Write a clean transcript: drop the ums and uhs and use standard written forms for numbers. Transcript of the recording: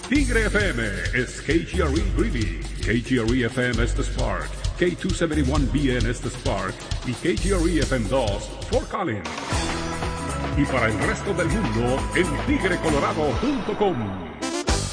Tigre FM is KGRE Greeley, KGRE FM es the Spark, K271BN es the Spark y KGRE FM 2 Fort Collins. Y para el resto del mundo en tigrecolorado.com.